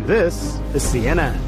This is CNN.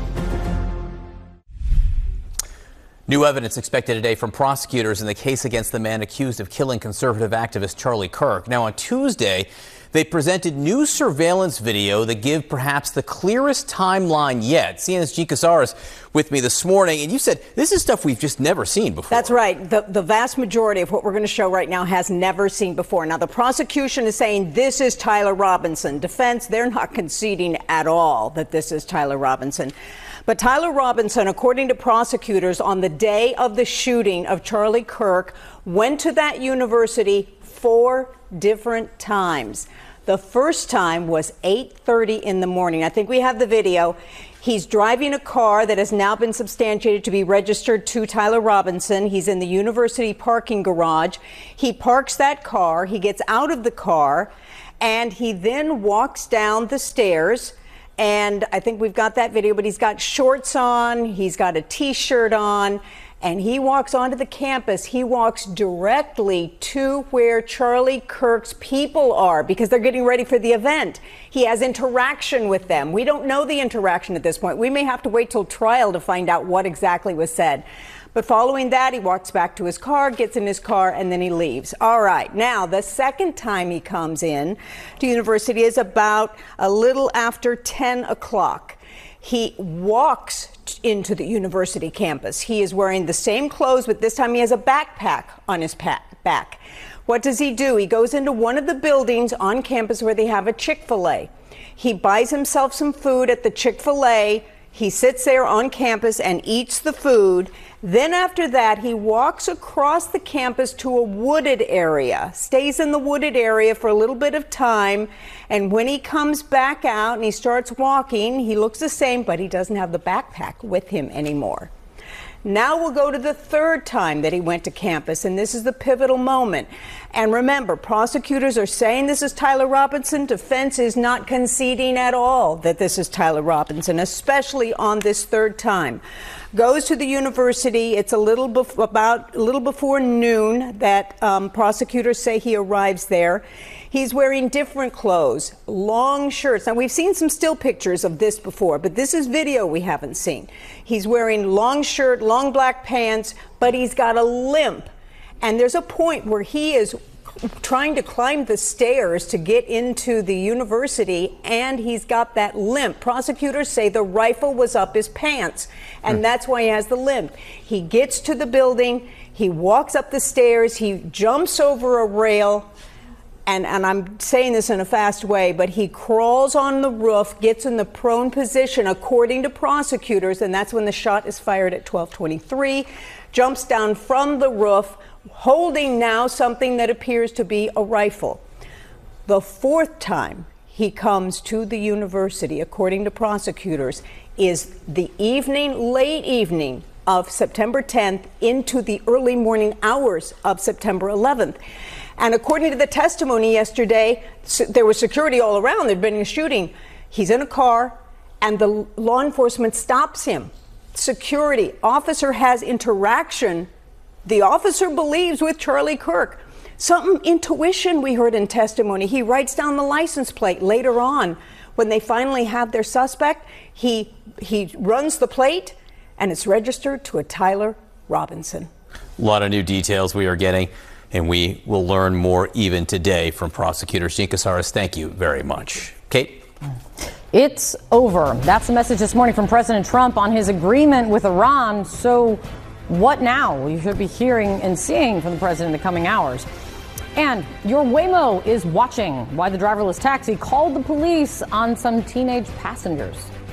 New evidence expected today from prosecutors in the case against the man accused of killing conservative activist Charlie Kirk. Now, on Tuesday, they presented new surveillance video that give perhaps the clearest timeline yet. CNN's Jean Casarez with me this morning, and you said this is stuff we've just never seen before. That's right. The vast majority of what we're going to show right now has never seen before. Now, the prosecution is saying this is Tyler Robinson. Defense, they're not conceding at all that this is Tyler Robinson. But Tyler Robinson, according to prosecutors, on the day of the shooting of Charlie Kirk, went to that university 4 different times. The first time was 8:30 in the morning. I think we have the video. He's driving a car that has now been substantiated to be registered to Tyler Robinson. He's in the university parking garage. He parks that car. He gets out of the car, and he then walks down the stairs. And I think we've got that video, but he's got shorts on, he's got a T-shirt on, and he walks onto the campus. He walks directly to where Charlie Kirk's people are because they're getting ready for the event. He has interaction with them. We don't know the interaction at this point. We may have to wait till trial to find out what exactly was said. But following that, he walks back to his car, gets in his car, and then he leaves. All right. Now, the second time he comes in to university is about a little after 10 o'clock. He walks into the university campus. He is wearing the same clothes, but this time he has a backpack on his back. What does he do? He goes into one of the buildings on campus where they have a Chick-fil-A. He buys himself some food at the Chick-fil-A. He sits there on campus and eats the food. Then after that, he walks across the campus to a wooded area, stays in the wooded area for a little bit of time. And when he comes back out and he starts walking, he looks the same, but he doesn't have the backpack with him anymore. Now we'll go to the third time that he went to campus, and this is the pivotal moment. And remember, prosecutors are saying this is Tyler Robinson. Defense is not conceding at all that this is Tyler Robinson, especially on this third time. Goes to the university. It's a little before noon that prosecutors say he arrives there. He's wearing different clothes, long shirts. Now, we've seen some still pictures of this before, but this is video we haven't seen. He's wearing long shirt, long black pants, but he's got a limp. And there's a point where he is trying to climb the stairs to get into the university, and he's got that limp. Prosecutors say the rifle was up his pants, and that's why he has the limp. He gets to the building, he walks up the stairs, he jumps over a rail, and I'm saying this in a fast way, but he crawls on the roof, gets in the prone position, according to prosecutors, and that's when the shot is fired at 12:23, jumps down from the roof, holding now something that appears to be a rifle. The fourth time he comes to the university, according to prosecutors, is the evening, late evening of September 10th into the early morning hours of September 11th. And according to the testimony yesterday, there was security all around. There'd been a shooting. He's in a car, and the law enforcement stops him. Security officer has interaction. The officer believes with Charlie Kirk. Some intuition we heard in testimony. He writes down the license plate later on. When they finally have their suspect, he runs the plate, and it's registered to a Tyler Robinson. A lot of new details we are getting, and we will learn more even today from prosecutors. Jean Casarez, thank you very much. Kate? It's over. That's the message this morning from President Trump on his agreement with Iran. So what now? You should be hearing and seeing from the president in the coming hours. And your Waymo is watching why the driverless taxi called the police on some teenage passengers.